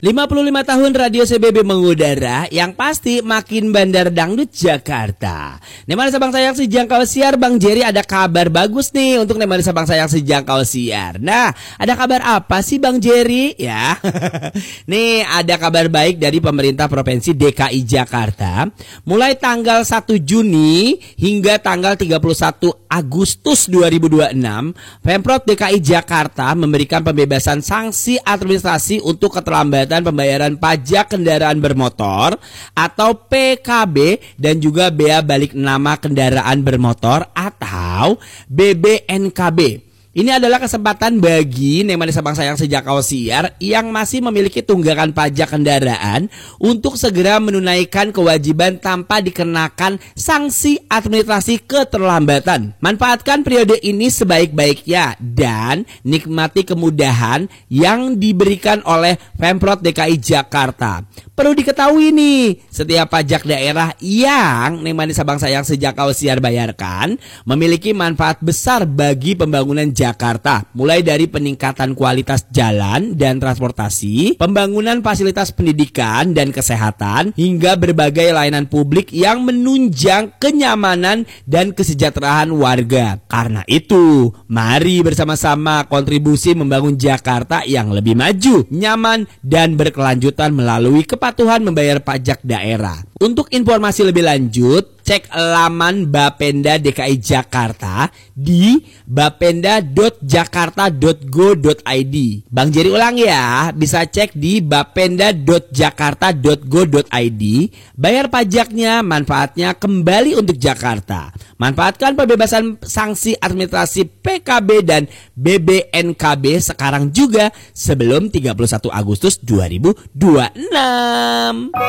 55 tahun Radio CBB mengudara, yang pasti makin bandar dangdut Jakarta. Nemanisa bangsa yang sejangkau siar, Bang Jerry ada kabar bagus nih untuk Nemanisa bangsa yang sejangkau siar. Nah, ada kabar apa sih Bang Jerry? Ya, nih ada kabar baik dari pemerintah Provinsi DKI Jakarta. Mulai tanggal 1 Juni hingga tanggal 31 Agustus 2026, Pemprov DKI Jakarta memberikan pembebasan sanksi administrasi untuk keterlambatan pembayaran pajak kendaraan bermotor atau PKB dan juga bea balik nama kendaraan bermotor atau BBNKB. Ini adalah kesempatan bagi Nemanisa bangsa yang sejangkau siar yang masih memiliki tunggakan pajak kendaraan untuk segera menunaikan kewajiban tanpa dikenakan sanksi administrasi keterlambatan. Manfaatkan periode ini sebaik-baiknya dan nikmati kemudahan yang diberikan oleh Pemprov DKI Jakarta. Perlu diketahui nih, setiap pajak daerah yang Nemanisa bangsa yang sejangkau siar bayarkan memiliki manfaat besar bagi pembangunan Jakarta, mulai dari peningkatan kualitas jalan dan transportasi, pembangunan fasilitas pendidikan dan kesehatan, hingga berbagai layanan publik yang menunjang kenyamanan dan kesejahteraan warga. Karena itu, mari bersama-sama kontribusi membangun Jakarta yang lebih maju, nyaman, dan berkelanjutan melalui kepatuhan membayar pajak daerah. Untuk informasi lebih lanjut, cek laman Bapenda DKI Jakarta di bapenda.jakarta.go.id. Bang Jerry ulang ya, bisa cek di bapenda.jakarta.go.id. Bayar pajaknya, manfaatnya kembali untuk Jakarta. Manfaatkan pembebasan sanksi administrasi PKB dan BBNKB sekarang juga sebelum 31 Agustus 2026.